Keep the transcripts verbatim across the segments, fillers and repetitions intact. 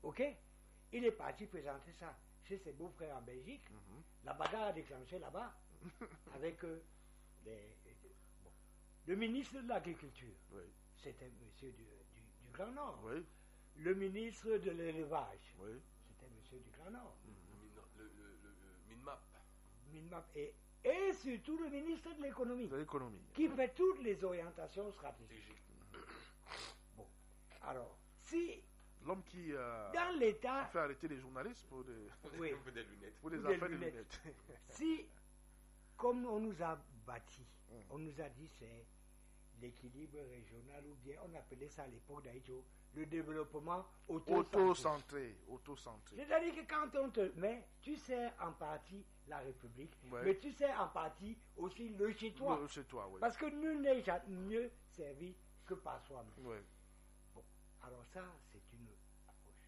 Ok? Il est parti présenter ça chez ses beaux-frères en Belgique. Mm-hmm. La bagarre a déclenché là-bas avec euh, les, bon, le ministre de l'Agriculture. Oui. C'était monsieur du, du, du Grand Nord. Oui. Le ministre de l'Élevage. Oui. C'était monsieur du Grand Nord. Mm-hmm. Le, le, le, le Minmap. Minmap. Et, et surtout le ministre de l'Économie. De l'économie. Qui fait toutes les orientations stratégiques. Bon. Alors, si... L'homme qui euh, dans l'État, fait arrêter les journalistes pour des, oui, pour des lunettes. Pour des pour affaires des de lunettes. lunettes. Si, comme on nous a bâti, mm. on nous a dit c'est l'équilibre régional, ou bien on appelait ça à l'époque d'Aïcho, le développement auto-centré. Auto-centré. Auto-centré. C'est-à-dire que quand on te met, tu sais en partie la République, ouais. mais tu sais en partie aussi le chez toi. Le chez toi, oui. Parce que nul n'est mieux servi que par soi-même. Oui. Bon, alors ça, c'est une approche.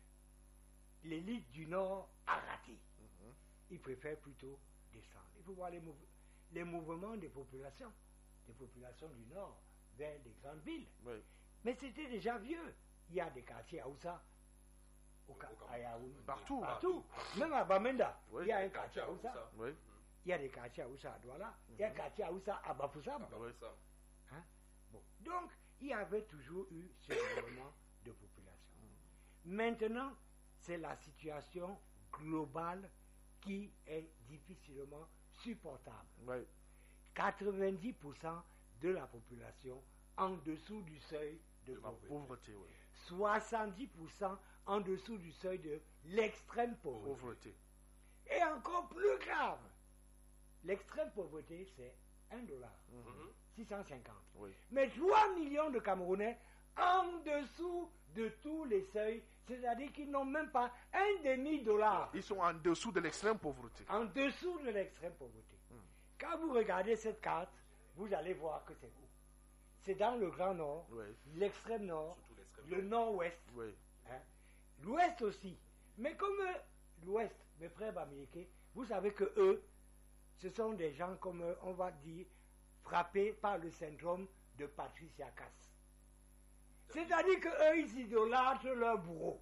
L'élite du Nord a raté. Mm-hmm. Ils préfèrent plutôt descendre. Il faut voir les, mouve- les mouvements des populations, des populations du Nord vers les grandes villes. Oui. Mais c'était déjà vieux. Il y a des quartiers à Oussa, au ca- à Yaoundé, partout, partout. Même à Bamenda, oui. il y a un quartier à Oussa. Oui. Il y a des quartiers à Oussa à Douala, mm-hmm. il y a un quartier à Oussa à Bafoussam. Oui. Hein? Bon. Donc, il y avait toujours eu ce mouvement de population. Maintenant, c'est la situation globale qui est difficilement supportable. Oui. quatre-vingt-dix pour cent de la population en dessous du seuil de, de pauvreté. pauvreté oui. soixante-dix pour cent en dessous du seuil de l'extrême pauvreté. pauvreté. Et encore plus grave, l'extrême pauvreté, c'est un dollar, mm-hmm. six cent cinquante. Oui. Mais trois millions de Camerounais en dessous de tous les seuils, c'est-à-dire qu'ils n'ont même pas un demi-dollar. Ils sont en dessous de l'extrême pauvreté. En dessous de l'extrême pauvreté. Mm. Quand vous regardez cette carte, vous allez voir que c'est où. C'est dans le Grand Nord, oui. l'extrême Nord, l'extrême le Nord-Ouest, oui. hein, l'Ouest aussi. Mais comme euh, l'Ouest, mes frères américains, vous savez que eux, ce sont des gens, comme euh, on va dire, frappés par le syndrome de Patricia Cass. C'est-à-dire qu'eux, ils idolâtrent leur bourreau.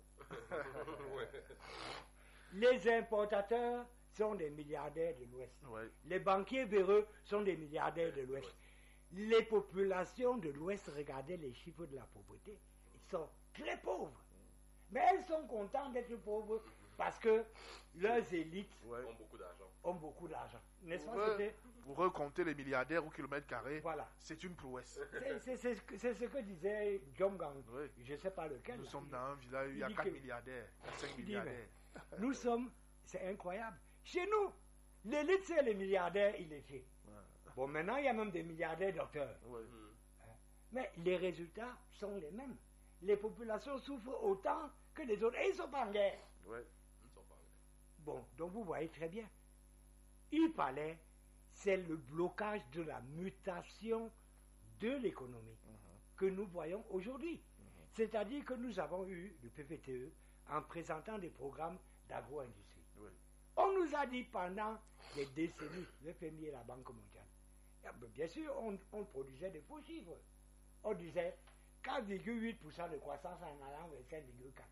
Les importateurs sont des milliardaires de l'Ouest. Ouais. Les banquiers véreux sont des milliardaires de l'Ouest. Les populations de l'Ouest, regardez les chiffres de la pauvreté, ils sont très pauvres. Mais elles sont contentes d'être pauvres parce que leurs élites ouais. ont beaucoup d'argent. Ont beaucoup d'argent. N'est-ce pas, re, Pour recompter les milliardaires au kilomètre carré, voilà. c'est une prouesse. C'est, c'est, c'est, c'est ce que disait John Gang. Oui. Je ne sais pas lequel. Nous là. sommes dans un village où il y a quatre milliardaires, il y a cinq milliardaires. Dit, nous sommes, c'est incroyable. Chez nous, l'élite, c'est les milliardaires illettrés. Ouais. Bon, maintenant, il y a même des milliardaires docteurs. Ouais. Hein? Mais les résultats sont les mêmes. Les populations souffrent autant que les autres. Et ils ne sont pas en guerre. Ouais. Ils ne sont pas en guerre. Bon, donc vous voyez très bien. Il fallait, c'est le blocage de la mutation de l'économie mm-hmm. que nous voyons aujourd'hui. Mm-hmm. C'est-à-dire que nous avons eu le P P T E en présentant des programmes d'agro-industrie. Oui. On nous a dit pendant des décennies, le F M I et la Banque mondiale, bien sûr, on, on produisait des faux chiffres. On disait quatre virgule huit pour cent de croissance en allant vers cinq virgule quatre.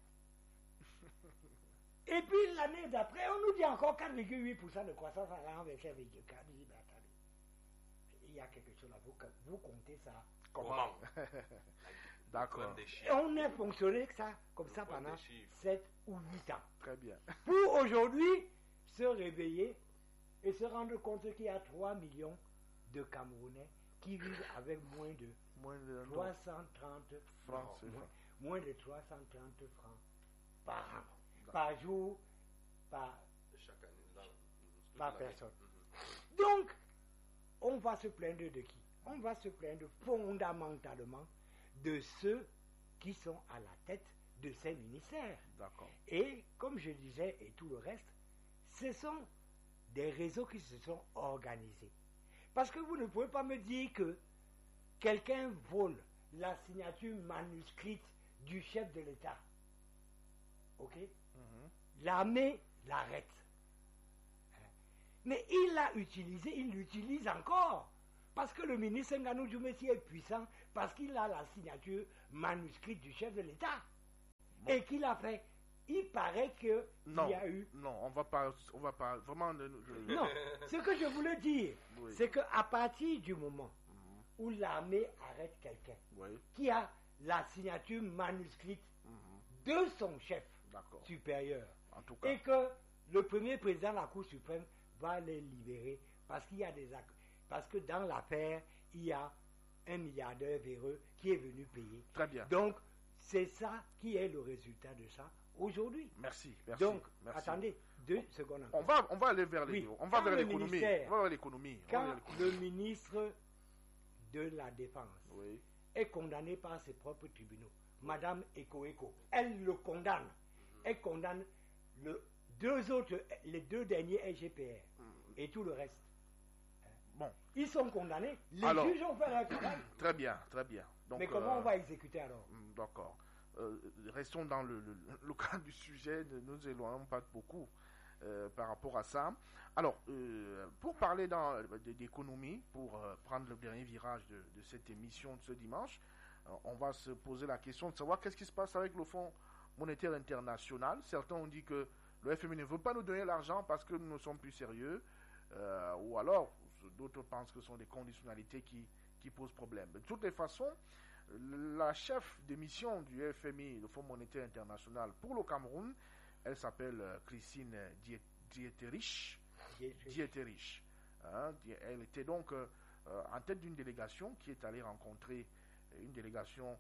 Et puis l'année d'après, on nous dit encore quatre virgule huit pour cent de croissance en allant vers cinq virgule quatre. Je dis, ben attendez, il y a quelque chose là, vous, vous comptez ça comment? D'accord. Et on a fonctionné ça, comme ça pendant sept ou huit ans. Très bien. Pour aujourd'hui, se réveiller et se rendre compte qu'il y a trois millions de Camerounais qui vivent avec moins de, moins de trois cent trente francs, francs moins, moins de trois cent trente francs par an, D'accord. par jour, par, Chaque année, là, par personne. Mm-hmm. Donc, on va se plaindre de qui? On va se plaindre fondamentalement de ceux qui sont à la tête de ces ministères. D'accord. Et, comme je disais, et tout le reste, ce sont des réseaux qui se sont organisés. Parce que vous ne pouvez pas me dire que quelqu'un vole la signature manuscrite du chef de l'État. Ok? Mm-hmm. L'armée l'arrête. Mais il l'a utilisé, il l'utilise encore. Parce que le ministre Nganou Djoumessi est puissant, parce qu'il a la signature manuscrite du chef de l'État. Bon. Et qu'il a fait il paraît qu'il Non, y a eu... non, on va pas, on va pas vraiment. le- le- Non, ce que je voulais dire, Oui. c'est qu'à partir du moment Mhm. où l'armée arrête quelqu'un Oui, qui a la signature manuscrite mhm. de son chef D'accord. supérieur, En tout cas, et que le premier président de la Cour suprême va les libérer parce qu'il y a des ac- parce que dans l'affaire, il y a un milliardaire véreux qui est venu payer. très bien. Donc, c'est ça qui est le résultat de ça aujourd'hui. Merci, merci. Donc, merci. attendez, deux secondes On encore. va, on va aller vers Oui. les, on va Quand vers le l'économie. ministère- On va vers l'économie. On va Quand vers l'économie. le ministre de la Défense Oui, est condamné par ses propres tribunaux, Madame Eko Eko, elle le condamne. Elle condamne le deux autres, les deux derniers L G P R et tout le reste. bon, Ils sont condamnés. Les Alors- juges ont fait leur travail. très bien, très bien. Donc, Mais comment euh, on va exécuter alors? Hmm, D'accord. Euh, restons dans le, le, le cadre du sujet, ne nous éloignons pas beaucoup euh, par rapport à ça. Alors, euh, pour parler dans- de- d'économie, pour euh, prendre le dernier virage de, de cette émission de ce dimanche, euh, on va se poser la question de savoir qu'est-ce qui se passe avec le Fonds monétaire international. Certains ont dit que le F M I ne veut pas nous donner l'argent parce que nous ne sommes plus sérieux, euh, ou alors d'autres pensent que ce sont des conditionnalités qui, qui posent problème. De toutes les façons, la chef de mission du F M I, le Fonds monétaire international pour le Cameroun, elle s'appelle euh, Christine Diet- Dieterich. Dieterich. Hein, Die- elle était donc euh, euh, en tête d'une délégation qui est allée rencontrer euh, une délégation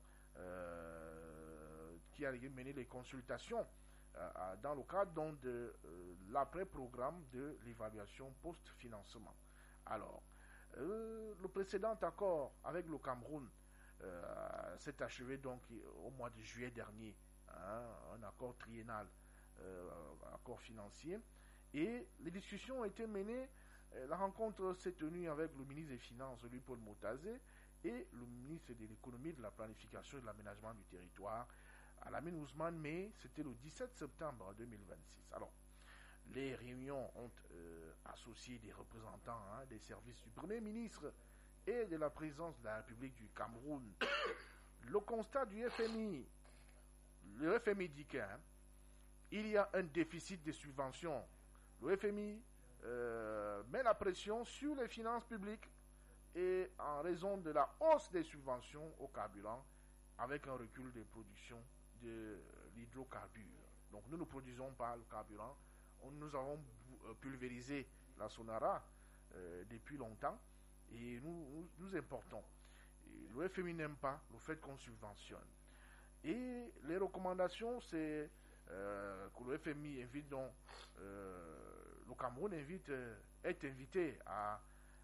euh, qui a mené les consultations euh, à- dans le cadre donc, de euh, l'après-programme de l'évaluation post-financement. Alors, euh, le précédent accord avec le Cameroun euh, s'est achevé donc au mois de juillet dernier, hein, un accord triennal, euh, accord financier, et les discussions ont été menées. euh, La rencontre s'est tenue avec le ministre des Finances, Louis-Paul Motazé, et le ministre de l'Économie, de la Planification et de l'Aménagement du Territoire, Alamine Ousmane, mais c'était le dix-sept septembre deux mille vingt-six. Alors, les réunions ont euh, associé des représentants hein, des services du Premier ministre et de la présidence de la République du Cameroun. Le constat du F M I, le F M I dit qu'il hein, y a un déficit de subventions. Le F M I euh, met la pression sur les finances publiques et en raison de la hausse des subventions au carburant avec un recul de production de l'hydrocarbure. Donc nous ne produisons pas le carburant. Nous avons pulvérisé la Sonara euh, depuis longtemps et nous, nous, nous importons. Et le F M I n'aime pas le fait qu'on subventionne. Et les recommandations, c'est euh, que le F M I invite donc, euh, le Cameroun invite, euh, est invité à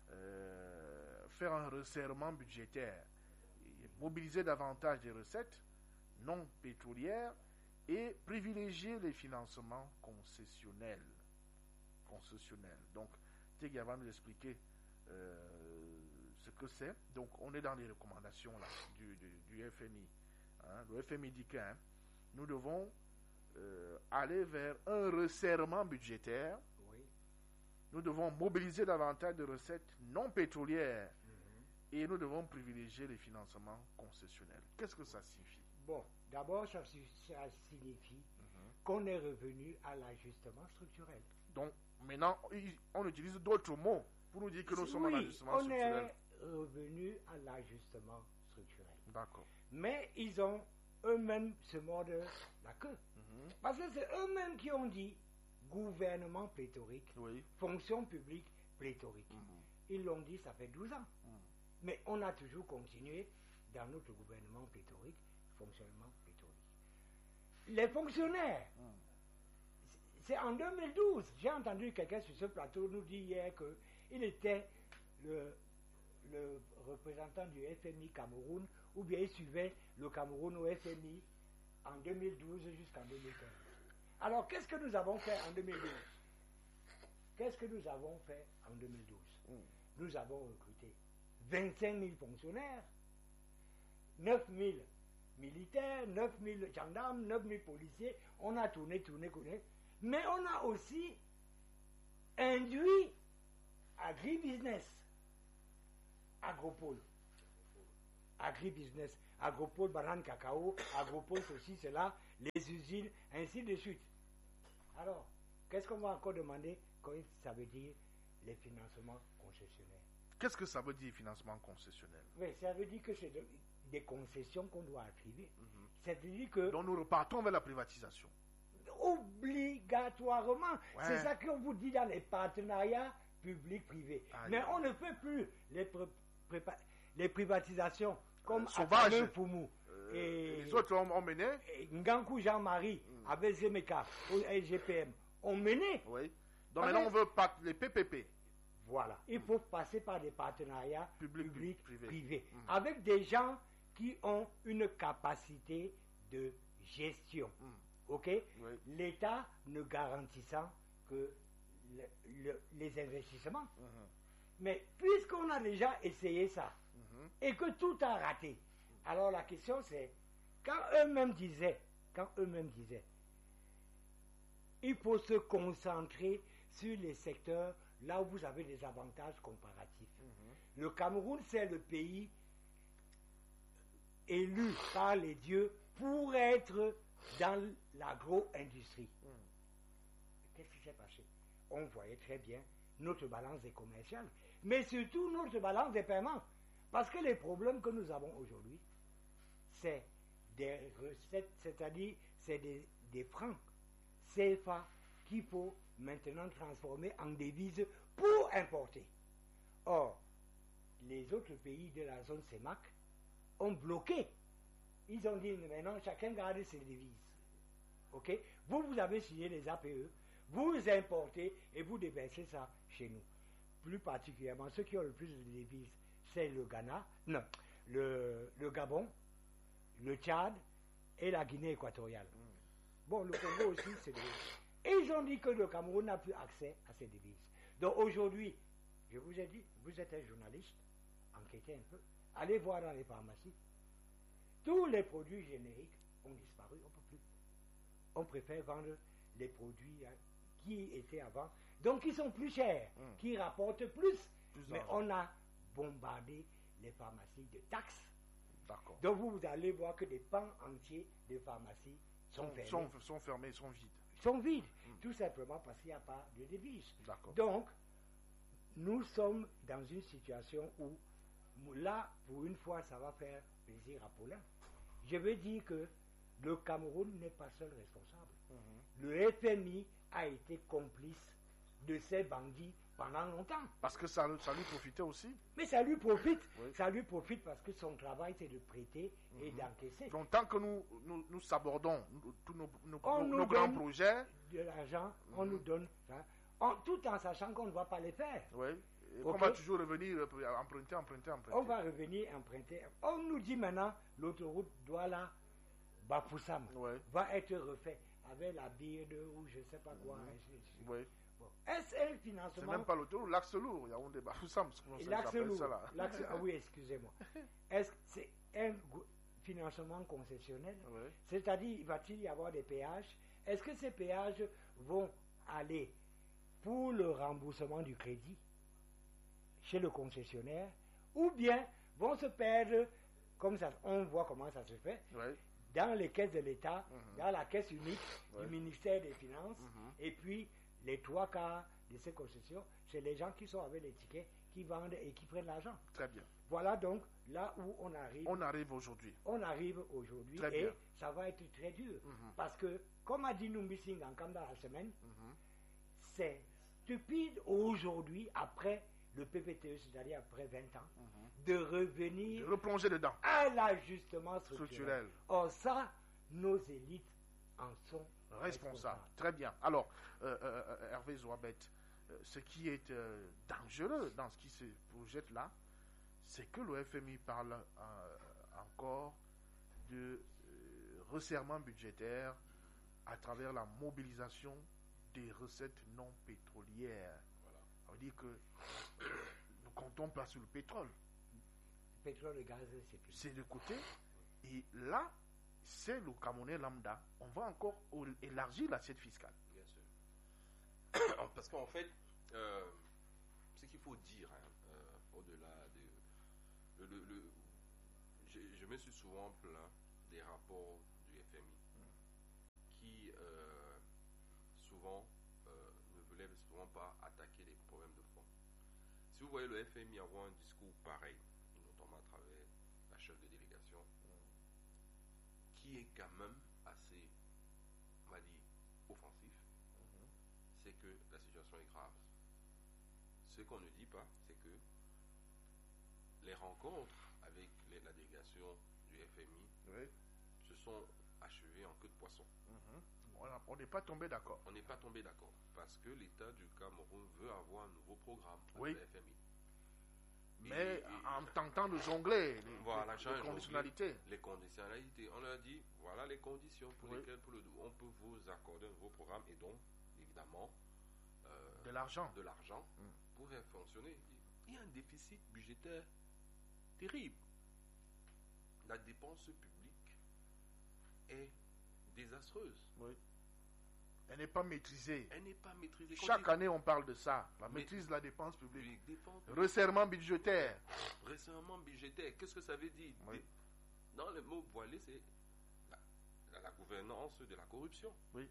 euh, faire un resserrement budgétaire, et mobiliser davantage des recettes non pétrolières et privilégier les financements concessionnels. concessionnels. Donc, Tegui va nous expliquer euh, ce que c'est. Donc, on est dans les recommandations là, du, du, du F M I. Hein. Le F M I dit que hein, nous devons euh, aller vers un resserrement budgétaire. Oui. Nous devons mobiliser davantage de recettes non pétrolières Mhm. et nous devons privilégier les financements concessionnels. Qu'est-ce que ça signifie? Bon, d'abord, ça, su- ça signifie qu'on est revenu à l'ajustement structurel. Donc, maintenant, il- on utilise d'autres mots pour nous dire que nous sommes en Oui, ajustement on structurel. est revenu à l'ajustement structurel. D'accord. Mais ils ont eux-mêmes se mordent la queue. Mhm. Parce que c'est eux-mêmes qui ont dit gouvernement pléthorique, Oui. fonction publique pléthorique. Mhm. Ils l'ont dit, ça fait douze ans. Mhm. Mais on a toujours continué dans notre gouvernement pléthorique, fonctionnement pléthorique. Les fonctionnaires, Mhm. c'est en deux mille douze, j'ai entendu quelqu'un sur ce plateau nous dire hier qu'il était le, le représentant du F M I Cameroun, ou bien il suivait le Cameroun au F M I en deux mille douze jusqu'en deux mille quinze. Alors, qu'est-ce que nous avons fait en deux mille douze? Qu'est-ce que nous avons fait en deux mille douze? Mhm. Nous avons recruté vingt-cinq mille fonctionnaires, neuf mille militaires, neuf mille gendarmes, neuf mille policiers. On a tourné, tourné, tourné. Mais on a aussi induit agribusiness, agropole, agribusiness. Agropole banane cacao, Agropole ceci, cela, les usines, ainsi de suite. Alors, qu'est-ce qu'on va encore demander quand ça veut dire les financements concessionnaires? Qu'est-ce que ça veut dire financement concessionnel? Oui, ça veut dire que c'est de- des concessions qu'on doit attribuer. Mm-hmm. C'est-à-dire que... Donc nous repartons vers la privatisation. Obligatoirement. Ouais. C'est ça qu'on vous dit dans les partenariats publics-privés. Ah, Mais yeah. on ne peut plus les, pré- prépa- les privatisations comme Euh, sauvages. Atalin Foumou Euh, et, les autres ont, ont mené. et Ngankou Jean-Marie Mm. avec Zemeka ou L G P M ont mené. Oui. Donc Ah, maintenant mais- on veut pas les P P P. Voilà. Il faut passer par des partenariats Public, publics privé. privés Mm. avec des gens qui ont une capacité de gestion. Mm. OK? Oui. L'État ne garantissant que le- le- les investissements. Mhm. Mais puisqu'on a déjà essayé ça Mhm. et que tout a raté, alors la question c'est, quand eux-mêmes disaient, quand eux-mêmes disaient, il faut se concentrer sur les secteurs là où vous avez des avantages comparatifs. Mhm. Le Cameroun, c'est le pays élu par les dieux pour être dans l'agro-industrie. Mhm. Qu'est-ce qui s'est passé? On voyait très bien notre balance des commerciales, mais surtout notre balance des paiements. Parce que les problèmes que nous avons aujourd'hui, c'est des recettes, c'est-à-dire c'est des, des francs C F A qu'il faut maintenant transformer en devises pour importer. Or, les autres pays de la zone C E M A C ont bloqué. Ils ont dit maintenant chacun garde ses devises. Ok? Vous, vous avez signé les A P E, vous importez et vous déversez ça chez nous. Plus particulièrement, ceux qui ont le plus de devises, c'est le Ghana, non, le, le Gabon, le Tchad et la Guinée équatoriale. Bon, le Congo aussi, c'est des... Et ils ont dit que le Cameroun n'a plus accès à ces devises. Donc aujourd'hui, je vous ai dit, vous êtes un journaliste, enquêtez un peu, allez voir dans les pharmacies. Tous les produits génériques ont disparu, on ne peut plus. On préfère vendre les produits hein, qui étaient avant, donc qui sont plus chers, Mm. qui rapportent plus. Plus Mais d'argent. on a bombardé les pharmacies de taxes. D'accord. Donc vous, vous allez voir que des pans entiers de pharmacies sont Sont, fermés. sont, sont fermés, sont vides. sont vides, Mm. tout simplement parce qu'il n'y a pas de devise. D'accord. Donc, nous sommes dans une situation où, là, pour une fois, ça va faire plaisir à Paulin. Je veux dire que le Cameroun n'est pas seul responsable. Mhm. Le F M I a été complice de ces bandits pendant longtemps. Parce que ça, ça lui profitait aussi. Mais ça lui profite. Oui. Ça lui profite parce que son travail, c'est de prêter et Mhm. d'encaisser Donc tant que nous, nous, nous sabordons nous- tous nos, nos- On nos- nous nos grands donne- projets, de l'argent, on Mhm. nous donne ça, en- tout en sachant qu'on ne va pas les faire. oui, et Ok. qu'on va toujours revenir euh, emprunter, emprunter, emprunter. On va revenir emprunter. On nous dit maintenant l'autoroute Douala Bafoussam Oui, va être refait avec la birde ou je ne sais pas quoi. Mhm. ainsi de suite. oui. Bon. Est-ce un C'est financement même pas l'autoroute, l'axe lourd. Il y a un débat. Foussam, ce qu'on L'axe appelle lourd. ça là. L'axe- ah oui, excusez-moi. Est-ce que c'est un go- financement concessionnel? Oui. C'est-à-dire, va-t-il y avoir des péages? Est-ce que ces péages vont aller pour le remboursement du crédit chez le concessionnaire ou bien vont se perdre, comme ça, on voit comment ça se fait, Oui. dans les caisses de l'État, Mhm. dans la caisse unique Ouais. du ministère des Finances, Mhm. et puis les trois quarts de ces concessions, c'est les gens qui sont avec les tickets, qui vendent et qui prennent l'argent. Très bien. Voilà donc là où on arrive. On arrive aujourd'hui. On arrive aujourd'hui Très et bien. ça va être très dur. Mhm. Parce que, comme a dit Numbi Singh encore dans la semaine, Mhm. c'est stupide aujourd'hui, après le P P T E, c'est-à-dire après vingt ans, Mhm. de revenir De replonger dedans. à l'ajustement structurel. Structurel. Or ça, nos élites en sont Responsable. responsables. Très bien. Alors, euh, euh, euh, Hervé Zouabet, euh, ce qui est euh, dangereux dans ce qui se projette là, c'est que le F M I parle euh, encore de euh, resserrement budgétaire à travers la mobilisation des recettes non pétrolières. Voilà. Ça veut dire que euh, nous comptons pas sur le pétrole. Pétrole et gaz, c'est plus. C'est de côté. Et là, c'est le Camerounais lambda. On va encore au- élargir l'assiette fiscale. Bien sûr. Parce qu'en fait, euh, ce qu'il faut dire, hein, euh, au-delà de. Le, le- le- je, je me suis souvent plaint des rapports du F M I qui euh, souvent euh, ne voulaient souvent pas attaquer les problèmes de fond. Si vous voyez le F M I avoir un discours pareil, notamment à travers la chef de délégation, qui est quand même assez, on va dire, offensif, mm-hmm. c'est que la situation est grave. Ce qu'on ne dit pas, c'est que les rencontres avec les, la délégation du F M I oui. se sont achevées en queue de poisson. Mm-hmm. On n'est pas tombé d'accord. On n'est pas tombé d'accord parce que l'État du Cameroun veut avoir un nouveau programme pour oui. le F M I. Mais et, en tentant de jongler les, voilà, les, les conditionnalités. Les conditionnalités. On leur dit, voilà les conditions pour oui. lesquelles pour le, on peut vous accorder un nouveau programme et donc, évidemment, euh, de l'argent. De l'argent mm. pour faire fonctionner. Il y a un déficit budgétaire terrible. La dépense publique est désastreuse. Oui. Elle n'est pas maîtrisée. Elle n'est pas maîtrisée. Chaque année, on parle de ça. La Mais, maîtrise de la dépense publique. Dépense publique. Resserrement budgétaire. Resserrement budgétaire. Qu'est-ce que ça veut dire? Oui. Dans le mot voilé, c'est la, la, la gouvernance de la corruption. Oui.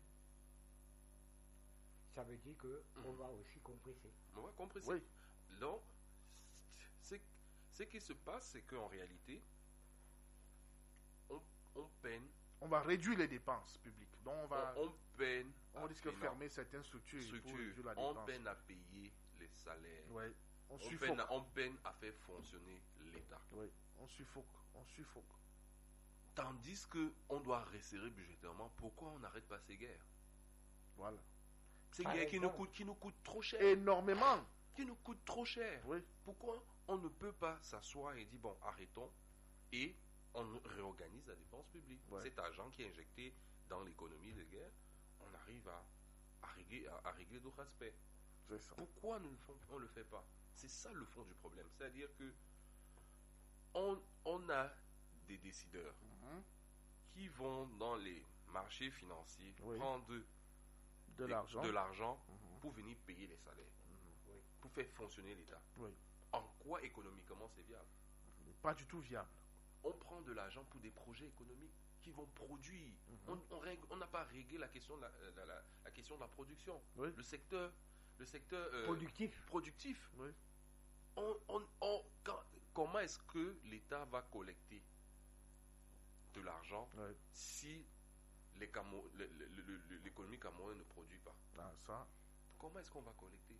Ça veut dire qu'on mmh. va aussi compresser. On va compresser. Oui. Donc, c'est, ce qui se passe, c'est qu'en réalité, on, on peine. On va réduire les dépenses publiques. Donc on va. On, on peine. On risque de fermer certaines structures. structures. Pour réduire la on dépense. peine à payer les salaires. Oui. On, on, peine à, on peine à faire fonctionner l'État. Oui. On suffoque. On suffoque. Tandis qu'on doit resserrer budgétairement, pourquoi on n'arrête pas ces guerres? Voilà. Ces ah, guerres qui nous, coûtent, qui nous coûtent trop cher. Énormément. Qui nous coûtent trop cher. Oui. Pourquoi on ne peut pas s'asseoir et dire, bon, arrêtons et on réorganise la dépense publique. Ouais. Cet argent qui est injecté dans l'économie de guerre, on arrive à, à régler, à, à régler d'autres aspects. C'est ça. Pourquoi on ne le fait pas? C'est ça le fond du problème. C'est-à-dire que on, on a des décideurs mm-hmm. qui vont dans les marchés financiers oui. prendre de, de l'argent, de l'argent mm-hmm. pour venir payer les salaires, mm-hmm. oui. pour faire fonctionner l'État. Oui. En quoi économiquement c'est viable? Pas du tout viable. On prend de l'argent pour des projets économiques qui vont produire. Mm-hmm. On n'a pas réglé la question de la, la, la, la question de la production. Oui. Le secteur, le secteur euh, productif. productif. Oui. On, on, on, quand, comment est-ce que l'État va collecter de l'argent oui. si les Camo, le, le, le, le, l'économie camerounaise ne produit pas? Ah, ça. Comment est-ce qu'on va collecter?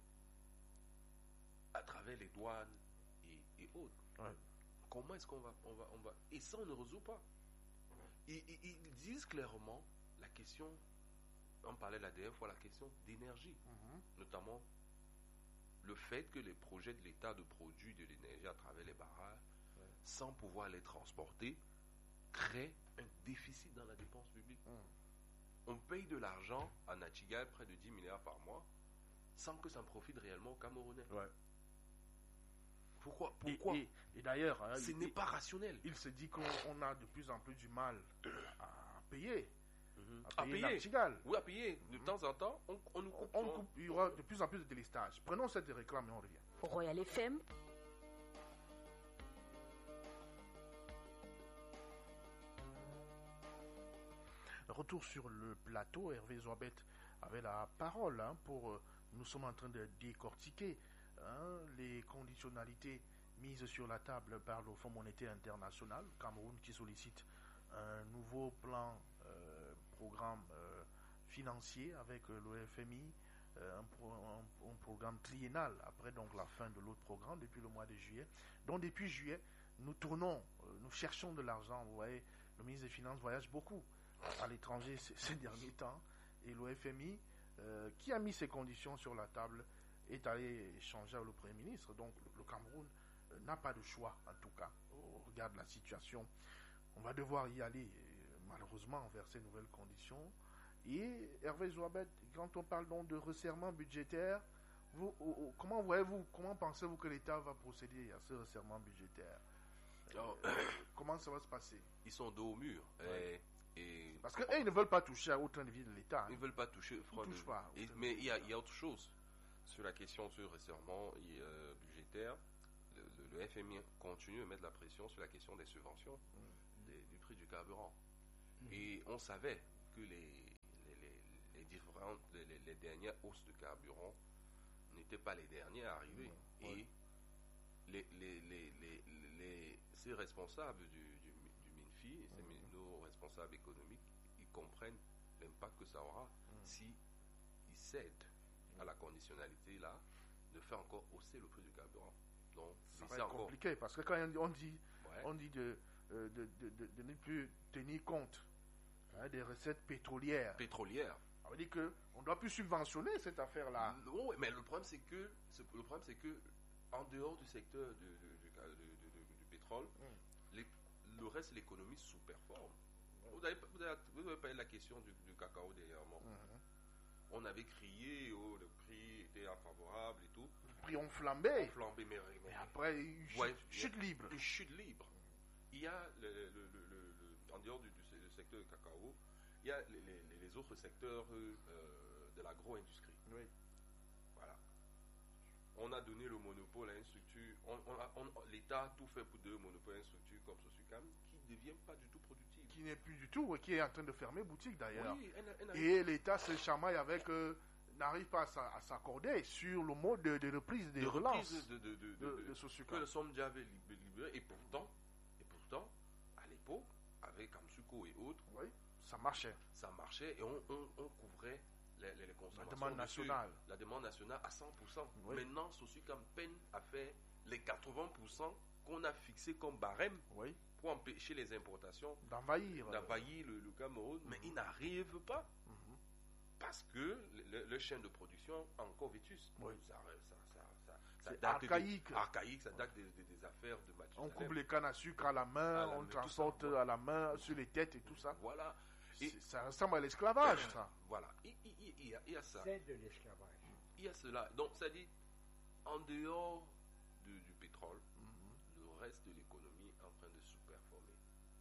À travers les douanes et, et autres. Oui. Comment est-ce qu'on va, on va, on va... Et ça, on ne résout pas. Ils, ils, ils disent clairement la question, on parlait la dernière fois, la question d'énergie. Mm-hmm. Notamment le fait que les projets de l'État de produire de l'énergie à travers les barrages, ouais. sans pouvoir les transporter, créent un déficit dans la dépense publique. Mm. On paye de l'argent à Nachigal, près de dix milliards par mois, sans que ça profite réellement aux Camerounais. Ouais. Pourquoi, pourquoi Et, et, et d'ailleurs, hein, ce il, n'est pas rationnel. Il se dit qu'on on a de plus en plus du mal à payer. Mm-hmm. À payer. À payer. Oui, à payer. De mm-hmm. temps en temps, on, on nous coupe. On, on coupe. Il y aura de plus en plus de délestage. Prenons cette réclame et on revient. Royal F M. Retour sur le plateau. Hervé Zoabet avait la parole hein, pour. Euh, nous sommes en train de décortiquer. Hein, les conditionnalités mises sur la table par le Fonds monétaire international, Cameroun qui sollicite un nouveau plan, euh, programme euh, financier avec euh, le F M I, euh, un, pro, un, un programme triennal après donc la fin de l'autre programme depuis le mois de juillet. Donc depuis juillet, nous tournons, euh, nous cherchons de l'argent. Vous voyez, le ministre des Finances voyage beaucoup à l'étranger ces, ces derniers temps et le F M I euh, qui a mis ces conditions sur la table est allé échanger avec le Premier ministre. Donc le Cameroun euh, n'a pas de choix, en tout cas, au regard de la situation. On va devoir y aller, euh, malheureusement, vers ces nouvelles conditions. Et Hervé Zoabet, quand on parle donc de resserrement budgétaire, vous, oh, oh, comment voyez-vous, comment pensez-vous que l'État va procéder à ce resserrement budgétaire? Alors, euh, Comment ça va se passer? Ils sont dos au mur. Ouais. Et, et Parce qu'ils ne veulent pas toucher au train de vie de l'État. Ils ne hein. veulent pas toucher. Ils ne touchent pas. Et, mais il y, y a autre chose. Sur la question sur le resserrement euh, budgétaire, le, le, le F M I continue de mettre la pression sur la question des subventions, Mm. des- du prix du carburant. Mhm. Et on savait que les, les, les- les différentes, les, les- les dernières hausses de carburant n'étaient pas les dernières à arriver. Mm. Ouais. Et les, les, les, les, les- ces responsables du, du, du MINFI, ces mi- nos responsables économiques, ils comprennent l'impact que ça aura si ils cèdent à la conditionnalité là de faire encore hausser le prix du carburant. Donc, Ça c'est va être encore. compliqué parce que quand on dit, Ouais. on dit de, euh, de, de, de- de ne plus tenir compte hein, des recettes pétrolières, Pétrolière. ça veut dire qu'on ne doit plus subventionner cette affaire-là. Non, mais le problème c'est que c'est- le problème c'est que en dehors du secteur du, du- du ca- du- du- du- du pétrole, Mm. les- le reste de l'économie sous-performe. Vous n'avez pas, vous avez- vous avez pas eu la question du, du cacao dernièrement. Mhm. On avait crié, oh, le prix était infavorable et tout. Les prix ont flambé. Flambé, mais, mais Et après, une chute, Ouais, chute libre. une chute libre. Il y a, le, le- le- le- le- en dehors du, du- du secteur du cacao, il y a les, les- les autres secteurs euh, de l'agro-industrie. Oui. Voilà. On a donné le monopole à une structure, on, on a- on- l'État a tout fait pour donner le monopole à une structure comme Sosucam qui ne devient pas du tout productive. Qui n'est plus du tout, et qui est en train de fermer boutique d'ailleurs. Oui, elle, elle a- Et l'État se chamaille avec, euh, n'arrive pas à s'a- à s'accorder sur le mode de, de reprise des de relances reprise de, de, de, de, de, de- de ce sucre. que le Somdia avait lib- libéré, et pourtant, et pourtant, à l'époque, avec Kamsuko et autres, Oui, ça marchait. ça marchait et on, on- on couvrait les, les, les consommations. demande de nationale. sucre, la demande nationale à cent pour cent. Oui. Maintenant, Sosucam peine à faire les quatre-vingts pour cent qu'on a fixé comme barème Oui, pour empêcher les importations d'envahir. d'envahir le, le Cameroun, mais ils n'arrivent pas Mhm. parce que le, le chaîne de production est encore vétuste. Oui. Ça, ça, ça, ça, ça C'est date des- archaïque. archaïque, ça date des, des- des affaires de Mathusalem. On coupe les cannes à sucre à la main, À la on main, tout transporte ça. à la main sur les têtes et tout ça. Voilà. Et- C'est- Ça ressemble à l'esclavage, ça. Voilà. Il, il- il- il y a, il y a ça. C'est de l'esclavage. Il y a cela. Donc, ça dit, en dehors du, du pétrole, le reste de l'économie est en train de sous-performer.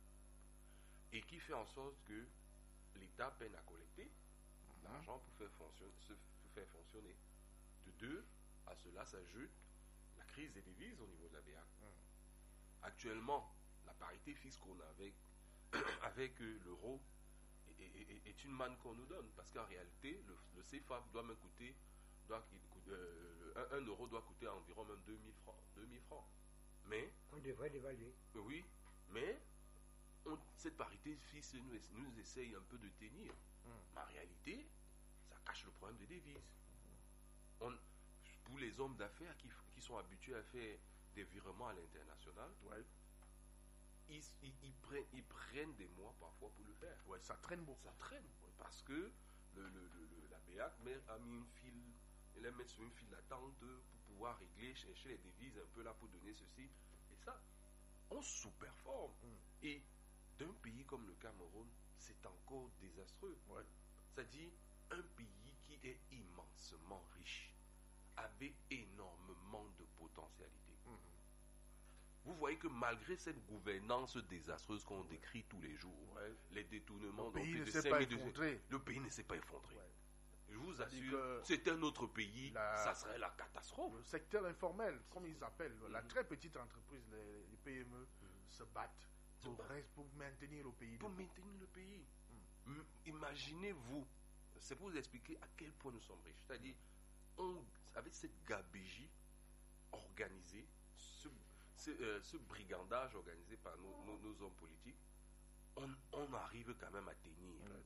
Et qui fait en sorte que l'État peine à collecter l'argent pour faire fonctionner, se- pour faire fonctionner. De deux, à cela s'ajoute la crise des devises au niveau de la B A C. Actuellement, la parité fixe qu'on a avec, avec euh, l'euro est, est- est- est une manne qu'on nous donne. Parce qu'en réalité, le, le C F A doit me coûter, doit, il coûte, euh, un, un euro doit coûter environ même deux mille francs. deux mille francs. Mais, On devrait l'évaluer. oui, mais on- cette parité fixe nous, ess- nous essaye un peu de tenir. Mais en réalité, ça cache le problème des devises. On, pour les hommes d'affaires qui, f- qui sont habitués à faire des virements à l'international, Ouais. ils, ils- ils prennent, ils prennent des mois parfois pour le faire. Ouais, ça traîne beaucoup. Ça traîne, ouais, parce que le, le- le- le- la B A C met- a mis une file, elle a mis sur une file d'attente pour pouvoir régler, chercher les devises un peu là pour donner ceci. Et ça, on sous-performe. Mm. Et d'un pays comme le Cameroun, c'est encore désastreux. Ouais. C'est-à-dire un pays qui est immensement riche, avec énormément de potentialités. Mhm. Vous voyez que malgré cette gouvernance désastreuse qu'on décrit tous les jours, Ouais. les détournements Le de pays plus ne de s'est cinq pas mille deux- effondré. le pays ne s'est pas effondré. Ouais. Je vous C'est-à-dire assure, que c'est un autre pays, la- ça serait la catastrophe. Le secteur informel, comme ils appellent, la Mhm. très petite entreprise, les, les P M E, se battent Se pour, battent. reste- pour maintenir le pays. Pour debout. maintenir le pays. M- Imaginez-vous, c'est pour vous expliquer à quel point nous sommes riches. C'est-à-dire, on, avec cette gabégie organisée, ce, ce, euh, ce brigandage organisé par nos, nos- nos hommes politiques, on, on arrive quand même à tenir. Ouais.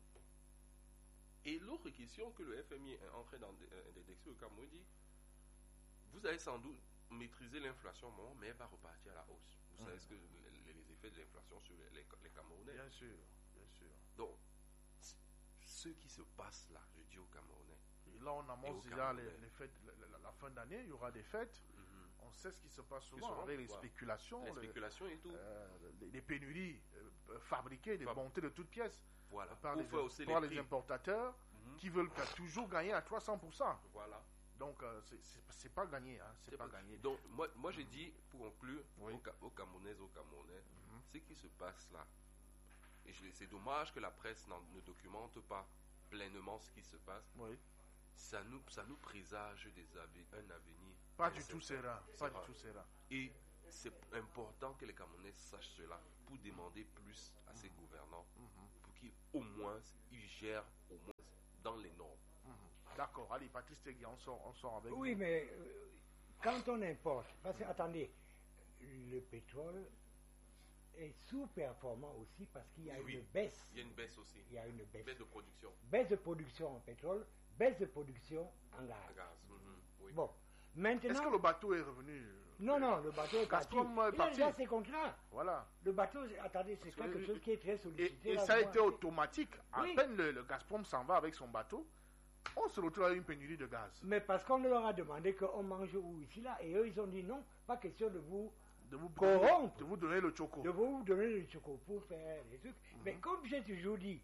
Et l'autre question que le F M I est en train d'indexer au Cameroun dit, vous avez sans doute maîtrisé l'inflation, au moment, mais elle va repartir à la hausse. Vous Mhm. savez ce que les, les effets de l'inflation sur les, les- les Camerounais. Bien sûr, bien sûr. Donc, c- ce qui se passe là, je dis aux Camerounais, Et là, on Et au annonce déjà Camerounais. les, les fêtes, la, la- la fin d'année, il y aura des fêtes. On sait ce qui se passe souvent souvent, avec les voilà. spéculations, les les, spéculations et tout, euh, les- les pénuries euh, fabriquées, des Fab- montées de toutes pièces voilà, par, pour les, faire aussi par les les prix. importateurs Mhm. qui veulent qu'à toujours gagner à trois cents pour cent. Voilà. Donc, euh, c'est- c'est c'est pas gagné. Hein, c'est C'est pas pas- gagné. Donc, moi, moi j'ai dit, pour conclure, Oui. aux, Ca- aux Camerounaises, aux Camerounais, Mhm. ce qui se passe là, et je- c'est dommage que la presse n'en- ne documente pas pleinement ce qui se passe, Oui. ça nous, ça nous présage des ave- un avenir Pas du incertain. tout serein. Pas du Serein. tout serein. Et c'est important que les Camerounais sachent cela pour demander plus à ces gouvernants pour qu'ils au moins ils gèrent au moins dans les normes. Mhm. D'accord, allez, Patrice Tegui, on sort, on sort avec Oui, vous. mais euh, quand on importe, parce que attendez, le pétrole est sous-performant aussi parce qu'il y a Oui. une baisse. Il y a une baisse aussi. Il y a une baisse. Baisse de production. Baisse de production en pétrole, baisse de production en gaz. En gaz. Mhm. Oui. Bon, Est-ce maintenant... que le bateau est revenu? Non, non, le bateau est parti. Gazprom est Il a parti. déjà ses contrats. Voilà. Le bateau, attendez, c'est Parce que- quelque chose qui est très Et, sollicité. et là, ça a vous été voyez. automatique. À Oui. peine le, le Gazprom s'en va avec son bateau, on se retrouve avec une pénurie de gaz. Mais parce qu'on leur a demandé qu'on mange où ici, là, et eux, ils ont dit non, pas question de vous, De vous, Corrompre. de vous donner le choco. de vous donner le choco pour faire des trucs. Mais comme j'ai toujours dit,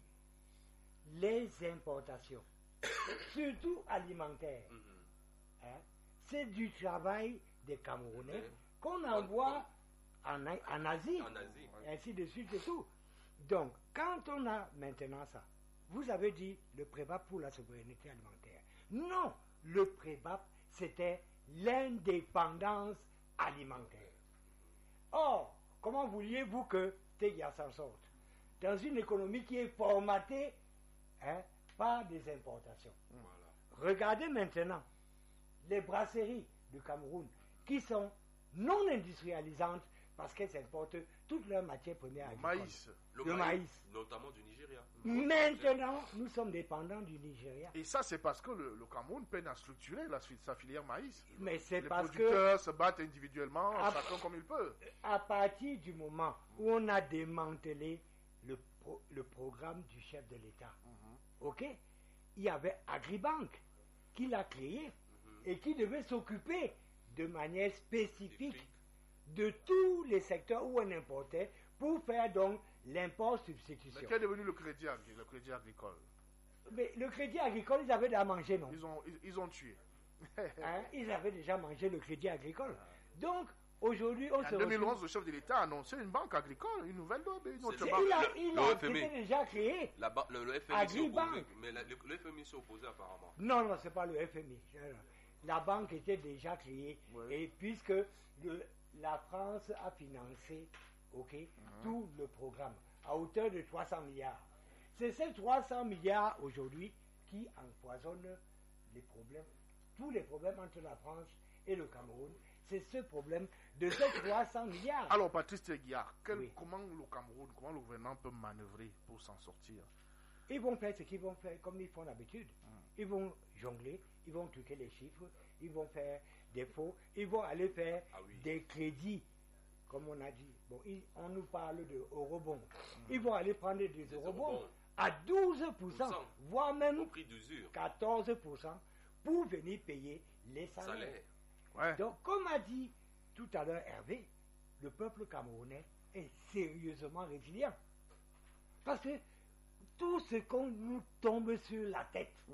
les importations, surtout alimentaires, Mhm. hein, c'est du travail des Camerounais Ouais. qu'on envoie en, A- en Asie, En Asie. ainsi de suite et tout. Donc, quand on a maintenant ça, vous avez dit le prébat pour la souveraineté alimentaire. Non, le prébat, c'était l'indépendance alimentaire. Or, comment vouliez-vous que Tegia s'en sorte dans une économie qui est formatée, hein, par des importations? Voilà. Regardez maintenant les brasseries du Cameroun qui sont non industrialisantes parce qu'elles importent toutes leurs matières premières Le agricoles. maïs. Le maïs. Notamment du Nigeria. Maintenant, nous sommes dépendants du Nigeria. Et ça, c'est parce que le, le Cameroun peine à structurer la, sa filière maïs. Mais c'est Les parce que producteurs se battent individuellement, Ah, chacun comme il peut. à partir du moment où on a démantelé le, pro- le programme du chef de l'État, ok, il y avait Agribank qui l'a créé et qui devait s'occuper de manière spécifique de tous les secteurs où on importait pour faire donc Mais l'import-substitution. qu'est devenu le crédit, agri- le crédit agricole? Mais le crédit agricole, ils avaient déjà mangé, non? Ils ont, ils, ils ont tué. Hein, ils avaient déjà mangé le crédit agricole. Donc, aujourd'hui, on En se deux mille onze, retrouve... le chef de l'État a annoncé une banque agricole, une nouvelle une autre C'est- banque. Il a, Le- il le a F M I. c'était déjà créé. La ba- le, le F M I s'est Agribank. opposé. Mais la- le, le F M I s'est opposé apparemment. Non, non, c'est pas le F M I. Non, non. La banque était déjà créée. Ouais. Et puisque le- la France a financé, ok, tout le programme à hauteur de trois cents milliards. C'est ces trois cents milliards aujourd'hui qui empoisonnent les problèmes, tous les problèmes entre la France et le Cameroun. C'est ce problème de ces trois cents milliards. Alors, Patrice Teguiard, quel- Oui. comment le Cameroun, comment le gouvernement peut manœuvrer pour s'en sortir? Ils vont faire ce qu'ils vont faire comme ils font d'habitude. Ils vont jongler, ils vont truquer les chiffres, ils vont faire des faux, ils vont aller faire Ah oui. des crédits, comme on a dit. Bon, ils- on nous parle de eurobonds. Ils vont aller prendre des, eurobonds eurobonds. à douze pour cent, Pour cent. voire Au même prix d'usure. quatorze pour cent pour venir payer les salaires. Salaire. Ouais. Donc, comme a dit tout à l'heure Hervé, le peuple camerounais est sérieusement résilient. Parce que tout ce qu'on nous tombe sur la tête, Mm.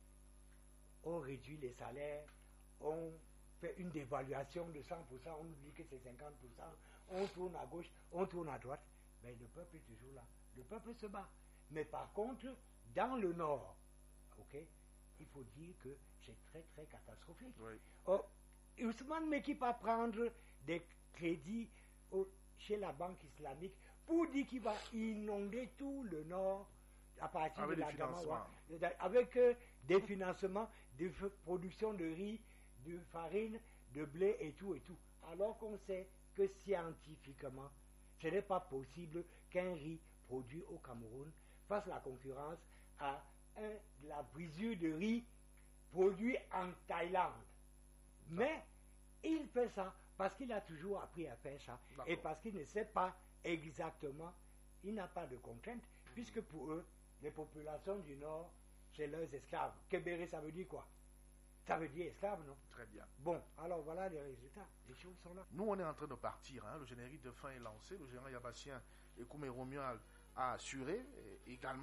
on réduit les salaires, on fait une dévaluation de cent pour cent, on oublie que c'est cinquante pour cent, on tourne à gauche, on tourne à droite, mais le peuple est toujours là. Le peuple se bat. Mais par contre, dans le nord, ok, il faut dire que c'est très très catastrophique. Oui. Or, Ousmane Meki va prendre des crédits au- chez la banque islamique pour dire qu'il va inonder tout le nord à partir Avec de des la Gamawa, financements. avec euh, des financements de f- production de riz, de farine, de blé et tout et tout. Alors qu'on sait que scientifiquement, ce n'est pas possible qu'un riz produit au Cameroun fasse la concurrence à un, de la brisure de riz produit en Thaïlande. Mais il fait ça parce qu'il a toujours appris à faire ça D'accord. et parce qu'il ne sait pas exactement, il n'a pas de contraintes, puisque pour eux, les populations du Nord, c'est leurs esclaves. Kébéré, ça veut dire quoi? Ça veut dire esclave, non? Très bien. Bon, alors voilà les résultats. Les choses sont là. Nous, on est en train de partir. Hein. Le générique de fin est lancé. Le général Yabassien et Koumé Romuald a assuré. Et également